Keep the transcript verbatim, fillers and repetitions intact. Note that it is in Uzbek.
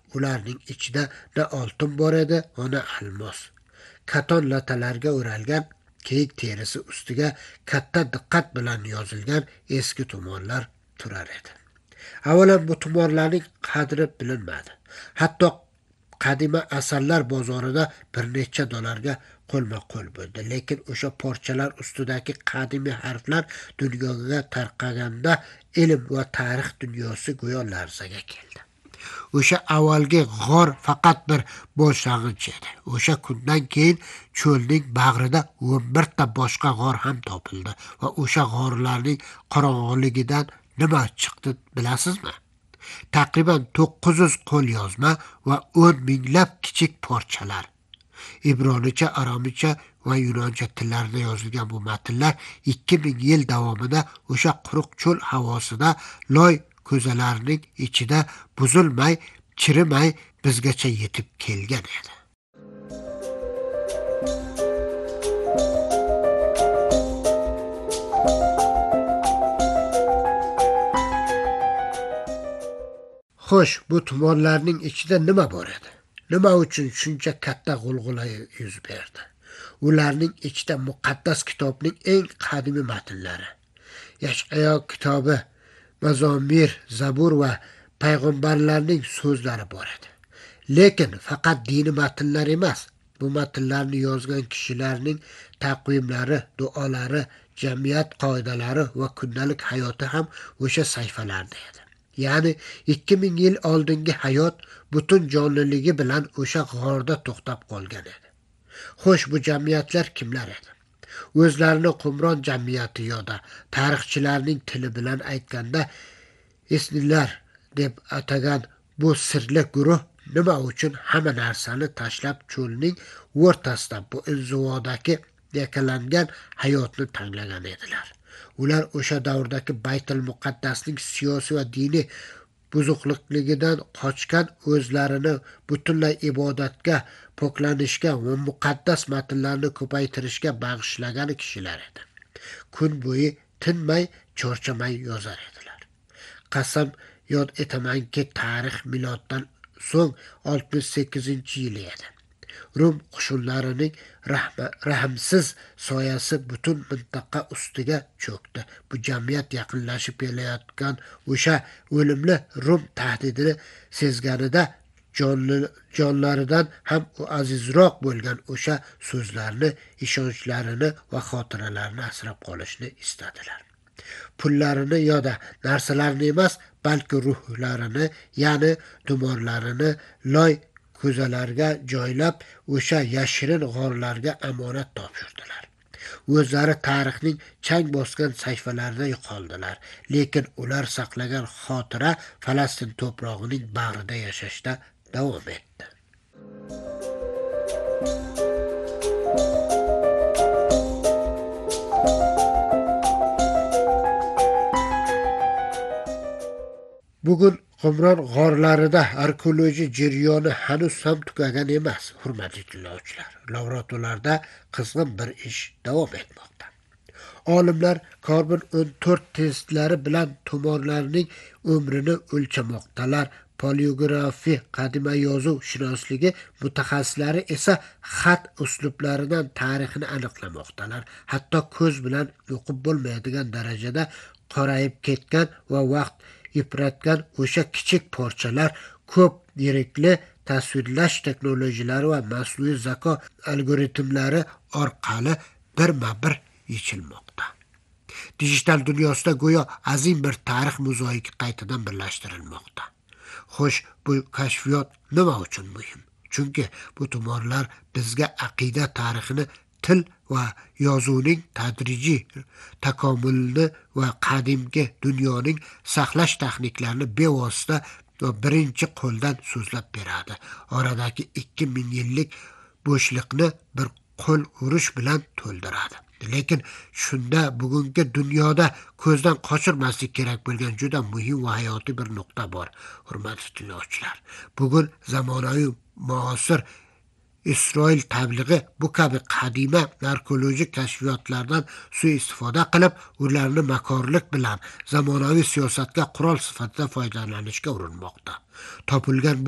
Ularning ichida na oltin bor edi, na almos. Katon latalarga o'ralgan kiyik terisi ustiga katta diqqat bilan yozilgan eski tumorlar turar edi. Avvalan bu tumorlarning qadri bilinmadi. Hatto qadima asarlar bozorida bir necha dollarga qo'lma-qo'l bo'ldi. Lekin o'sha parchalar ustidagi qadimiy harflar dunyoga tarqaganda ilm va tarix dunyosi go'yo larzaga keldi. O'sha avvalgi g'or faqat bir boshlang'ich edi. O'sha kundan keyin cho'lning bag'rida o'n bir ta boshqa g'or ham topildi va o'sha g'orlarning qorong'iligidan nima chiqdi bilasizmi? Taqriban to'qqiz yuz qo'lyozma va o'n minglab kichik parchalar. Ibronicha, aramicha va yunoncha tillarida yozilgan bu matnlar ikki ming yil davomida o'sha quruq cho'l havosida loy ko'zalarning ichida buzilmay, chirimay bizgacha yetib kelgan edi. Xo'sh, bu tumorlarning ichida nima bor edi? Nima uchun shuncha katta g'ulg'ula yuz berdi? Ularning ichida muqaddas kitobning eng qadimiy matnlari, Yash'ayo kitobi, Mazomir, Zabur va payg'ambarlarning so'zlari bor edi. Lekin faqat diniy matnlar emas, bu matnlarni yozgan kishilarning taqvimlari, duolari, jamiyat qoidalari va kundalik hayoti ham o'sha sayfalarda edi. Ya'ni ikki ming yil oldingi hayot butun jonliligi bilan o'sha g'orda to'xtab qolgan edi. Xo'sh, bu jamiyatlar kimlar edi? O'zlarini Qumron jamiyati yoda tarixchilarning tili bilan aytganda esnilar deb atagan bu sirli guruh nima uchun hamma narsani tashlab cho'lning o'rtasida bu inzivodagi yakalangan hayotni tanlagan edilar? Ular o'sha davrdagi Baytul Muqaddasning siyosiy va diniy buzuqligidan qochgan, o'zlarini butunlay ibodatga, poklanishga va muqaddas matnlarni ko'paytirishga bag'ishlagan kishilar edi. Kun bo'yi tinmay, chorchamay yozar edilar. Qasam yod etamanki, tarix miloddan so'ng oltmish sakkizinchi yili edi. Rum qo'shinlarining rahmsiz soyasi butun mintaqa ustiga cho'kdi. Bu jamiyat yaqinlashib kelayotgan o'sha o'limli Rum tahdidini sezganida jonlaridan ham azizroq bo'lgan o'sha so'zlarni, ishonchlarini va xotiralarini asrab qolishni istadilar. Pullarini yoda narsalarini emas, balki ruhlarini, ya'ni tumorlarini loy ko'zalarga joylab o'sha yashirin g'orlarga omonat topshirdilar. O'zlari tarixning chang bosgan sayfalarida yo'qoldilar, lekin ular saqlagan xotira Falastin to'prog'ining bag'rida yashashda davom etdi. Bugun Qumron g'orlarida arxeologik jarayoni hanuz ham tugagan emas, hurmatli tinglovchilar. Laboratoriyada qizg'in bir ish davom etmoqda. Olimlar karbon o'n to'rt testlari bilan tumorlarning umrini o'lchamoqdalar. Poligrafiya, qadima yozuv shinosligi mutaxassislari esa xat uslublaridan tarixini aniqlamoqdalar. Hatto ko'z bilan o'qib bo'lmaydigan darajada qorayib ketgan va vaqt yipratgan o'sha kichik parchalar ko'p yirikli tasvirlash texnologiyalari va mas'uliyat zako algoritmlari orqali birma-bir yechilmoqda. Digital dunyosida go'yo azim bir tarix mozaiki qaytadan birlashtirilmoqda. Xo'sh, bu kashfiyot nima uchun muhim? Chunki bu tumorlar bizga aqida tarixini, til va yozuvning tadrijiy takomilini va qadimgi dunyoning saqlash texniklarini bevosita va birinchi qo'ldan so'zlab beradi. Oradagi ikki ming yillik bo'shliqni bir qo'l urish bilan to'ldiradi. Lekin shunda bugungi dunyoda ko'zdan qochirmaslik kerak bo'lgan juda muhim va hayotiy bir nuqta bor, hurmatli tinglovchilar. Bugun zamonaviy muasir Isroil tablig'i bu kabi qadima arxeologik kashfiyotlardan suiistifoda qilib, ularni makorlik bilan zamonaviy siyosatga qurol sifatida foydalanishga urinmoqda. Topilgan